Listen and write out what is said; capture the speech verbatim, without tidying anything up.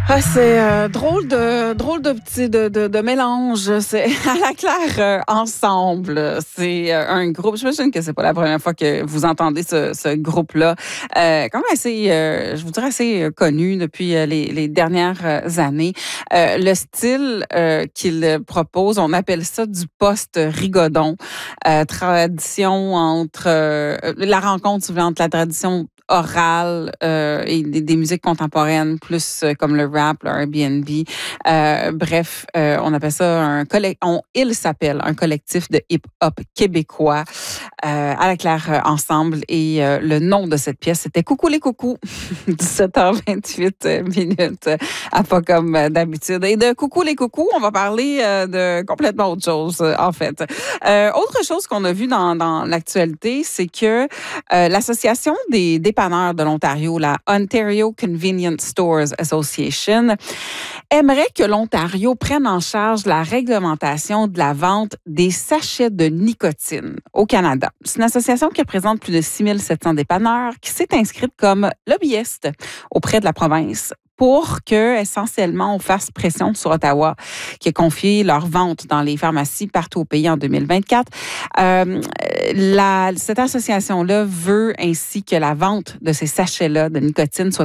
Ah, c'est euh, drôle de drôle de petit de, de, de mélange. C'est à la claire euh, ensemble. C'est euh, un groupe. J'imagine que c'est pas la première fois que vous entendez ce, ce groupe-là. Euh, quand même assez, euh, je vous dirais assez euh, connu depuis euh, les, les dernières euh, années. Euh, le style euh, qu'il propose, on appelle ça du post-rigodon. Euh, tradition entre euh, la rencontre souvent entre la tradition orale euh, et des, des musiques contemporaines, plus euh, comme le rap, le Airbnb. Euh, bref, euh, on appelle ça un collectif. Il s'appelle un collectif de hip-hop québécois euh, à la claire euh, ensemble. Et euh, le nom de cette pièce, c'était Coucou les coucous. dix-sept heures vingt-huit minutes, à pas comme euh, d'habitude. Et de Coucou les coucous, on va parler euh, de complètement autre chose, euh, en fait. Euh, autre chose qu'on a vu dans, dans l'actualité, c'est que euh, l'Association des dépanneurs de l'Ontario, la Ontario Convenience Stores Association, aimerait que l'Ontario prenne en charge la réglementation de la vente des sachets de nicotine au Canada. C'est une association qui représente plus de six mille sept cents dépanneurs qui s'est inscrite comme lobbyiste auprès de la province pour que, essentiellement, on fasse pression sur Ottawa, qui a confié leur vente dans les pharmacies partout au pays en deux mille vingt-quatre. Euh, la, cette association-là veut ainsi que la vente de ces sachets-là de nicotine soit